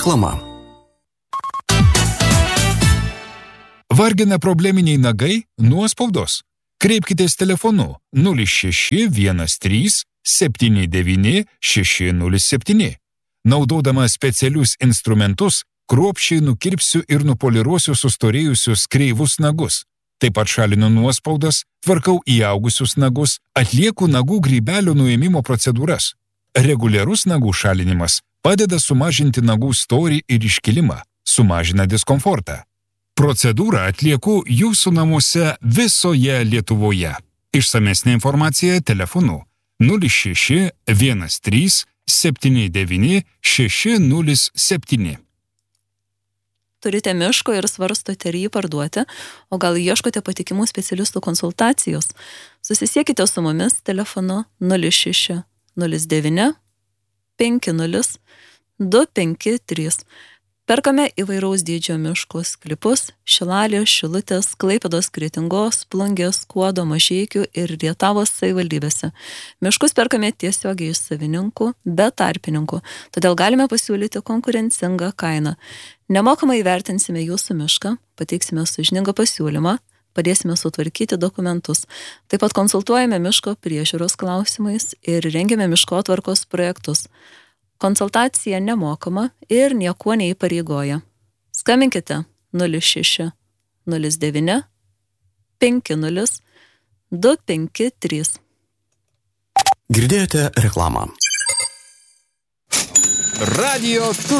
Reklama. Vargina probleminiai nagai, nuospaudos? Kreipkitės telefonu 0613 79 607. Naudodama specialius instrumentus, kruopščiai nukirpsiu ir nupoliruosiu sustorėjusius kreivus nagus. Taip pat šalinu nuospaudas, tvarkau įaugusius nagus, atlieku nagų grybelio nuėmimo procedūras. Reguliarus nagų šalinimas padeda sumažinti nagų storį ir iškilimą, sumažina diskomfortą. Procedūrą atlieku jūsų namuose visoje Lietuvoje. Išsamesnė informacija telefonu 06 13 79 607. Turite miško ir svarstote ar jį parduoti, o gal ieškote patikimų specialistų konsultacijos? Susisiekite su mumis telefonu 06 09 50 253. Perkame įvairaus dydžio miškų sklypus Šilalės, Šilutės, Klaipėdos, Kretingos, Plungės, Skuodo, Mažeikių ir Rietavos savivaldybėse. Miškus perkame tiesiogiai iš savininkų, be tarpininkų, todėl galime pasiūlyti konkurencingą kainą. Nemokamai įvertinsime jūsų mišką, pateiksime sąžiningą pasiūlymą, padėsime sutvarkyti dokumentus. Taip pat konsultuojame miško priežiūros klausimais ir rengiame miškotvarkos projektus. Konsultacija nemokama ir niekuo neįpareigoja. Skambinkite 06 09 50 253. Girdėjote reklamą. Radio